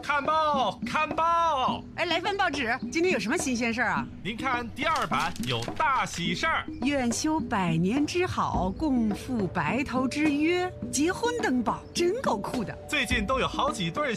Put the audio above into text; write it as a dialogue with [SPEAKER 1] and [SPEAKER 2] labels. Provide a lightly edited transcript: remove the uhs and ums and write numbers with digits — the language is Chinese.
[SPEAKER 1] 看报，看报！
[SPEAKER 2] 哎，来份报纸，今天有什么新鲜事儿啊？
[SPEAKER 1] 您看第2版有大喜事儿，
[SPEAKER 2] 愿修百年之好，共赴白头之约，结婚登报，真够酷的。
[SPEAKER 1] 最近都有好几对